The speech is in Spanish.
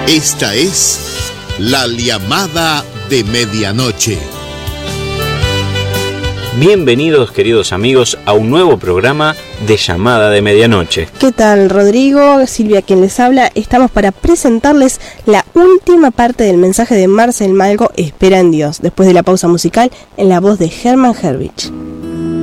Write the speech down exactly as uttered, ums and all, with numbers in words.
Esta es La Llamada de Medianoche. Bienvenidos, queridos amigos, a un nuevo programa de Llamada de Medianoche. ¿Qué tal, Rodrigo? Silvia, quien les habla. Estamos para presentarles la última parte del mensaje de Marcel Malgo, Espera en Dios, después de la pausa musical en la voz de Hermann Herrich.